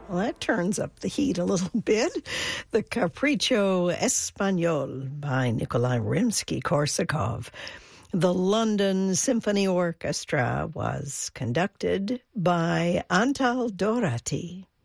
Well, that turns up the heat a little bit. The Capriccio Espagnol by Nikolai Rimsky-Korsakov. The London Symphony Orchestra was conducted by Antal Dorati.